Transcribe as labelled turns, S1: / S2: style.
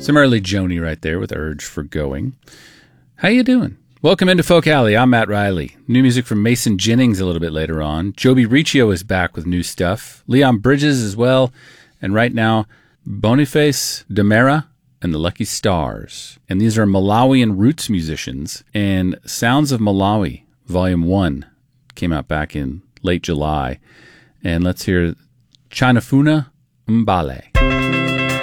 S1: Summarily Joni right there with Urge for Going. How you doing? Welcome into Folk Alley. I'm Matt Riley. New music from Mason Jennings a little bit later on. Joby Riccio is back with new stuff. Leon Bridges as well. And right now, Boniface Demera and the Lucky Stars. And these are Malawian roots musicians. And Sounds of Malawi, Volume 1, came out back in late July. And let's hear Chanafuna Mbale.